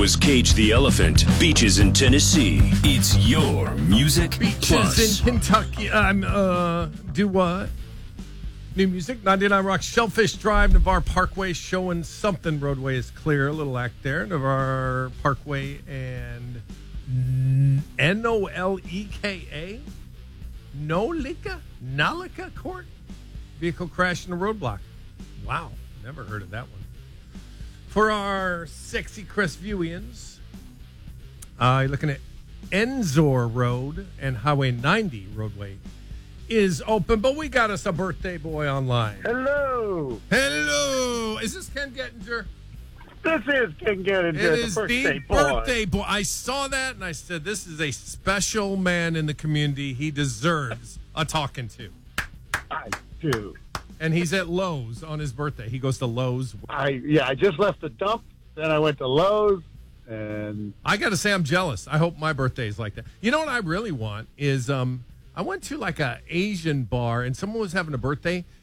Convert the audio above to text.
was Cage the Elephant. Beaches in Tennessee. It's your Music Beaches Plus. in Kentucky. Do what? New music, 99 Rock, Shellfish Drive, Navarre Parkway, showing something. Roadway is clear. A little act there. Navarre Parkway and Noleka? Nolika Court? Vehicle crash in a roadblock. Wow, never heard of that one. For our sexy Crestviewians, you're looking at Enzor Road and Highway 90 roadway is open, but we got us a birthday boy online. Hello. Hello. Is this Ken Gettinger? This is Ken Gettinger, It is birthday the boy. birthday boy. I saw that and I said, this is a special man in the community. He deserves a talking to. I do. And he's at Lowe's on his birthday. He goes to Lowe's. I just left the dump. Then I went to Lowe's, and I got to say, I'm jealous. I hope my birthday is like that. You know what I really want is, I went to like a Asian bar and someone was having a birthday